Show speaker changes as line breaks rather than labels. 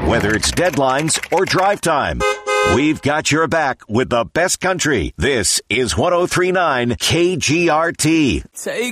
Whether it's deadlines or drive time, we've got your back with the best country. This is 103.9 KGRT.
Take